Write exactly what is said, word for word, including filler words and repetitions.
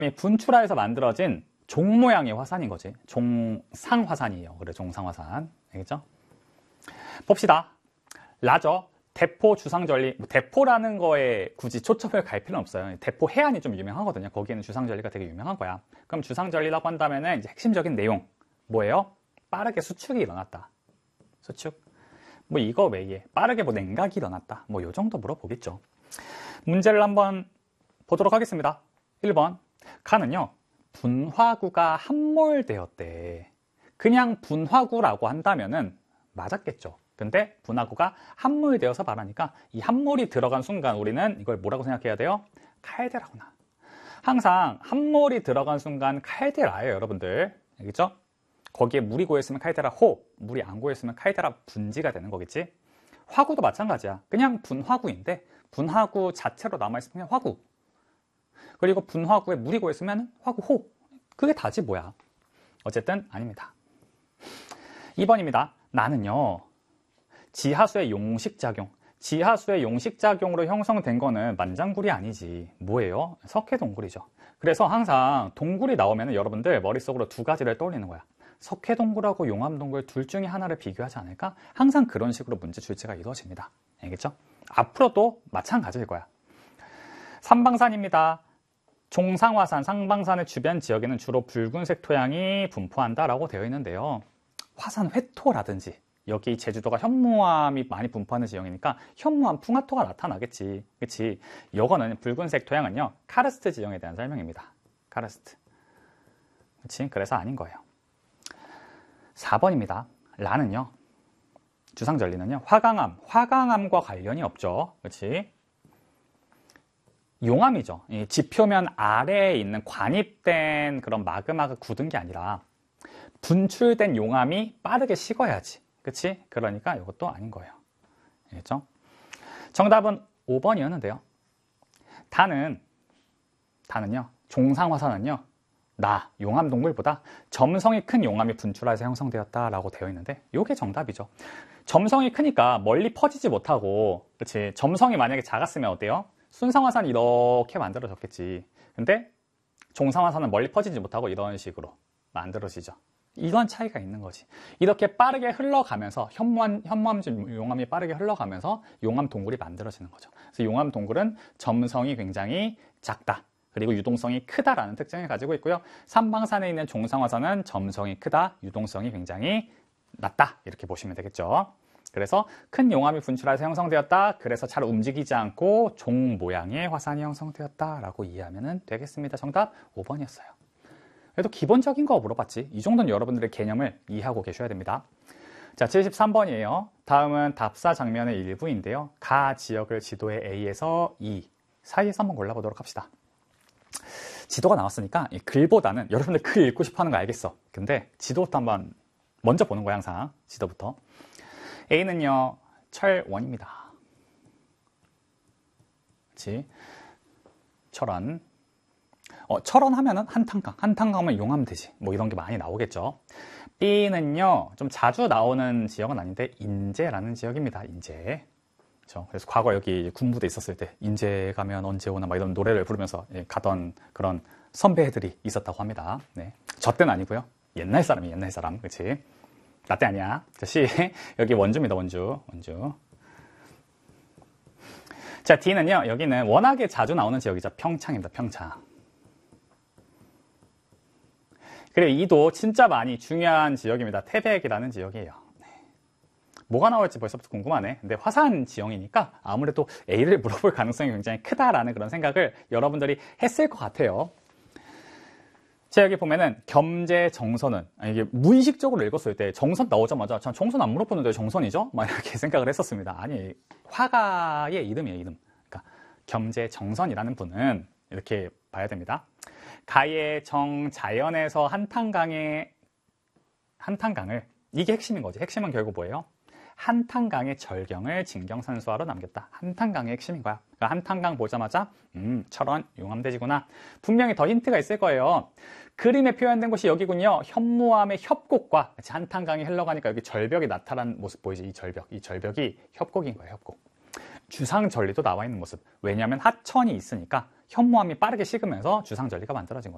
분출하에서 만들어진 종 모양의 화산인 거지. 종상화산이에요. 그래, 종상화산. 알겠죠? 봅시다. 라죠. 대포 주상절리. 뭐 대포라는 거에 굳이 초점을 갈 필요는 없어요. 대포 해안이 좀 유명하거든요. 거기에는 주상절리가 되게 유명한 거야. 그럼 주상절리라고 한다면은 이제 핵심적인 내용 뭐예요? 빠르게 수축이 일어났다. 수축. 뭐 이거 외에 빠르게 뭐 냉각이 일어났다. 뭐 요 정도 물어보겠죠. 문제를 한번 보도록 하겠습니다. 일 번. 가는요. 분화구가 함몰되었대. 그냥 분화구라고 한다면은 맞았겠죠. 근데 분화구가 함몰되어서 말하니까 이 함몰이 들어간 순간 우리는 이걸 뭐라고 생각해야 돼요? 칼데라구나. 항상 함몰이 들어간 순간 칼데라예요, 여러분들. 알겠죠? 거기에 물이 고였으면 칼데라 호, 물이 안 고였으면 칼데라 분지가 되는 거겠지? 화구도 마찬가지야. 그냥 분화구인데 분화구 자체로 남아있으면 그냥 화구. 그리고 분화구에 물이 고였으면 화구 호. 그게 다지 뭐야. 어쨌든 아닙니다. 이 번입니다. 나는요. 지하수의 용식작용. 지하수의 용식작용으로 형성된 거는 만장굴이 아니지. 뭐예요? 석회동굴이죠. 그래서 항상 동굴이 나오면 여러분들 머릿속으로 두 가지를 떠올리는 거야. 석회동굴하고 용암동굴 둘 중에 하나를 비교하지 않을까? 항상 그런 식으로 문제 출제가 이루어집니다. 알겠죠? 앞으로도 마찬가지일 거야. 삼방산입니다. 종상화산, 상방산의 주변 지역에는 주로 붉은색 토양이 분포한다라고 되어 있는데요. 화산 회토라든지 여기 제주도가 현무암이 많이 분포하는 지형이니까 현무암 풍화토가 나타나겠지. 그치? 요거는 붉은색 토양은요. 카르스트 지형에 대한 설명입니다. 카르스트. 그치? 그래서 아닌 거예요. 사 번입니다. 라는요. 주상절리는요. 화강암. 화강암과 관련이 없죠. 그치? 용암이죠. 이 지표면 아래에 있는 관입된 그런 마그마가 굳은 게 아니라 분출된 용암이 빠르게 식어야지. 그치? 그러니까 이것도 아닌 거예요. 알겠죠? 정답은 오 번이었는데요. 다는, 다는요, 종상화산은요, 나, 용암동굴보다 점성이 큰 용암이 분출해서 형성되었다라고 되어 있는데, 이게 정답이죠. 점성이 크니까 멀리 퍼지지 못하고, 그치? 점성이 만약에 작았으면 어때요? 순상화산이 이렇게 만들어졌겠지. 근데 종상화산은 멀리 퍼지지 못하고 이런 식으로 만들어지죠. 이런 차이가 있는 거지. 이렇게 빠르게 흘러가면서 현무암, 현무암 용암이 빠르게 흘러가면서 용암 동굴이 만들어지는 거죠. 그래서 용암 동굴은 점성이 굉장히 작다. 그리고 유동성이 크다라는 특징을 가지고 있고요. 삼방산에 있는 종상화산은 점성이 크다, 유동성이 굉장히 낮다. 이렇게 보시면 되겠죠. 그래서 큰 용암이 분출해서 형성되었다. 그래서 잘 움직이지 않고 종 모양의 화산이 형성되었다라고 이해하면 되겠습니다. 정답 오 번이었어요. 그래도 기본적인 거 물어봤지. 이 정도는 여러분들의 개념을 이해하고 계셔야 됩니다. 자, 칠십삼 번이에요. 다음은 답사 장면의 일부인데요. 가 지역을 지도의 A에서 E 사이에서 한번 골라보도록 합시다. 지도가 나왔으니까 이 글보다는 여러분들 글 읽고 싶어 하는 거 알겠어. 근데 지도부터 한번 먼저 보는 거야, 항상. 지도부터. A는요, 철원입니다. 그렇지? 철원. 어, 철원 하면은 한탄강, 한탄강 하면 용암되지. 뭐 이런 게 많이 나오겠죠. B는요, 좀 자주 나오는 지역은 아닌데, 인제라는 지역입니다. 인제. 그렇죠? 그래서 과거 여기 군부대 있었을 때, 인제 가면 언제 오나 막 이런 노래를 부르면서 가던 그런 선배들이 있었다고 합니다. 네. 저 때는 아니고요. 옛날 사람이 옛날 사람. 그렇지? 나 때 아니야. 자, C. 여기 원주입니다. 원주. 원주. 자, D는요, 여기는 워낙에 자주 나오는 지역이죠. 평창입니다. 평창. 그리고 E도 진짜 많이 중요한 지역입니다. 태백이라는 지역이에요. 네. 뭐가 나올지 벌써부터 궁금하네. 근데 화산 지형이니까 아무래도 A를 물어볼 가능성이 굉장히 크다라는 그런 생각을 여러분들이 했을 것 같아요. 자, 여기 보면은 겸재 정선은, 이게 무의식적으로 읽었을 때 정선 나오자마자 전 정선 안 물어보는데 정선이죠? 막 이렇게 생각을 했었습니다. 아니, 화가의 이름이에요, 이름. 그러니까 겸재 정선이라는 분은 이렇게 봐야 됩니다. 가의 정자연에서 한탄강의 한탄강을, 이게 핵심인 거지. 핵심은 결국 뭐예요? 한탄강의 절경을 진경산수화로 남겼다. 한탄강의 핵심인 거야. 그러니까 한탄강 보자마자 음, 철원 용암대지구나. 분명히 더 힌트가 있을 거예요. 그림에 표현된 곳이 여기군요. 현무암의 협곡과 같이 한탄강이 흘러가니까 여기 절벽이 나타난 모습 보이지? 이 절벽, 이 절벽이 협곡인 거예요. 협곡. 주상절리도 나와 있는 모습. 왜냐하면 하천이 있으니까 현무암이 빠르게 식으면서 주상절리가 만들어진 거죠.